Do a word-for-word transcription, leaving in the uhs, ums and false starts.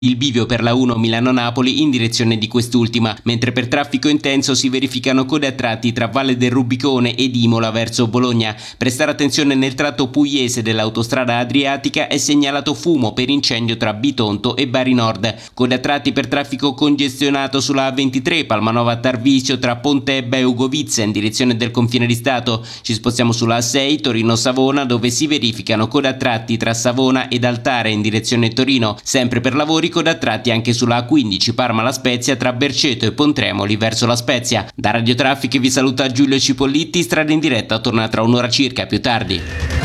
Il bivio per la uno Milano-Napoli in direzione di quest'ultima, mentre per traffico intenso si verificano code a tratti tra Valle del Rubicone ed Imola verso Bologna. Prestare attenzione nel tratto pugliese dell'autostrada adriatica è segnalato fumo per incendio tra Bitonto e Bari Nord. Code a tratti per traffico congestionato sulla A ventitré Palmanova-Tarvisio tra Pontebba e Ugovizza in direzione del confine di Stato. Ci spostiamo sulla A sei Torino-Savona, dove si verificano code a tratti tra Savona ed Altare in direzione Torino. Sempre per lavori code a tratti anche sulla A quindici Parma-La Spezia tra Berceto e Pontremoli verso La Spezia. Da Radio Traffic vi saluta Giulio Cipolitti, strada in diretta torna tra un'ora circa, più tardi.